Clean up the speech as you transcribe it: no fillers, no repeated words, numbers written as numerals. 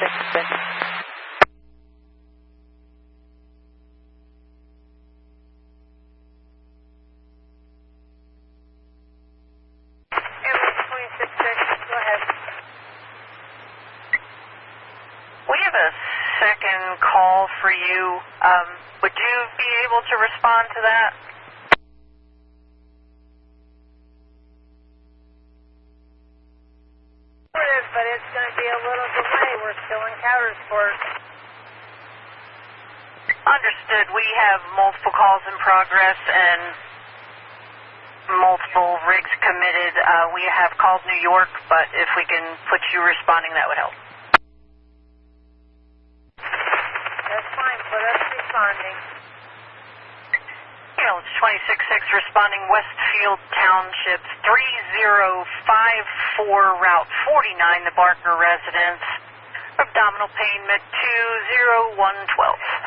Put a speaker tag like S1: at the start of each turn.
S1: 266.
S2: Airway 266, go ahead.
S3: We have a second call for you. Would you be able to respond to that?
S2: But it's going to be a little delay. We're still in Coudersport.
S3: Understood. We have multiple calls in progress and multiple rigs committed. We have called New York, but if we can put you responding, that would help.
S2: That's fine. Put us responding.
S3: It's 266 responding Westfield Township 3054 Route 49, the Barker residence. Abdominal pain mid 20112.